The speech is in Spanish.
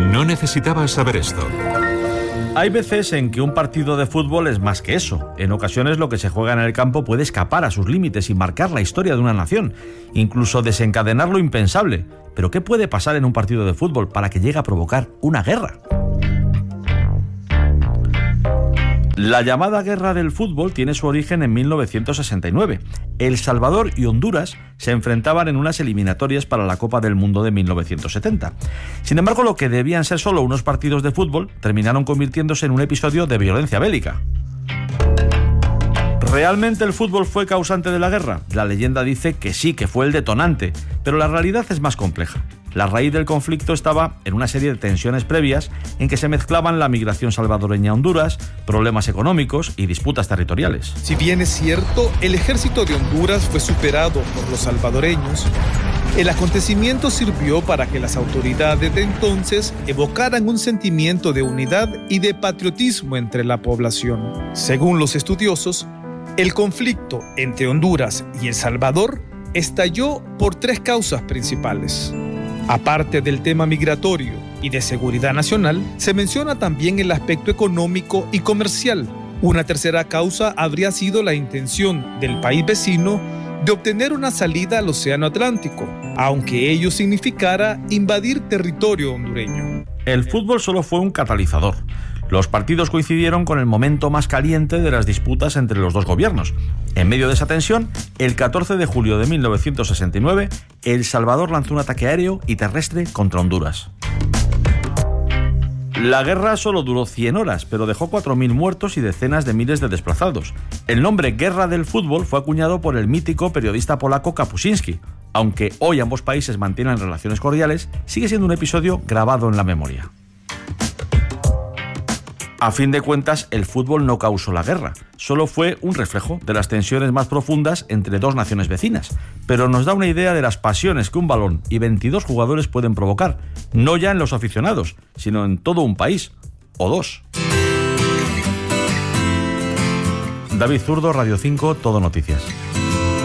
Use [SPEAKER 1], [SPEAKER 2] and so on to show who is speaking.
[SPEAKER 1] No necesitabas saber esto.
[SPEAKER 2] Hay veces en que un partido de fútbol es más que eso. En ocasiones lo que se juega en el campo puede escapar a sus límites y marcar la historia de una nación, incluso desencadenar lo impensable. Pero ¿qué puede pasar en un partido de fútbol para que llegue a provocar una guerra? La llamada Guerra del Fútbol tiene su origen en 1969. El Salvador y Honduras se enfrentaban en unas eliminatorias para la Copa del Mundo de 1970. Sin embargo, lo que debían ser solo unos partidos de fútbol terminaron convirtiéndose en un episodio de violencia bélica. ¿Realmente el fútbol fue causante de la guerra? La leyenda dice que sí, que fue el detonante, pero la realidad es más compleja. La raíz del conflicto estaba en una serie de tensiones previas en que se mezclaban la migración salvadoreña a Honduras, problemas económicos y disputas territoriales.
[SPEAKER 3] Si bien es cierto, el ejército de Honduras fue superado por los salvadoreños, el acontecimiento sirvió para que las autoridades de entonces evocaran un sentimiento de unidad y de patriotismo entre la población. Según los estudiosos, el conflicto entre Honduras y El Salvador estalló por tres causas principales. Aparte del tema migratorio y de seguridad nacional, se menciona también el aspecto económico y comercial. Una tercera causa habría sido la intención del país vecino de obtener una salida al Océano Atlántico, aunque ello significara invadir territorio hondureño.
[SPEAKER 2] El fútbol solo fue un catalizador. Los partidos coincidieron con el momento más caliente de las disputas entre los dos gobiernos. En medio de esa tensión, el 14 de julio de 1969, El Salvador lanzó un ataque aéreo y terrestre contra Honduras. La guerra solo duró 100 horas, pero dejó 4.000 muertos y decenas de miles de desplazados. El nombre Guerra del Fútbol fue acuñado por el mítico periodista polaco Kapuscinski. Aunque hoy ambos países mantienen relaciones cordiales, sigue siendo un episodio grabado en la memoria. A fin de cuentas, el fútbol no causó la guerra, solo fue un reflejo de las tensiones más profundas entre dos naciones vecinas, pero nos da una idea de las pasiones que un balón y 22 jugadores pueden provocar, no ya en los aficionados, sino en todo un país, o dos. David Zurdo, Radio 5, Todo Noticias.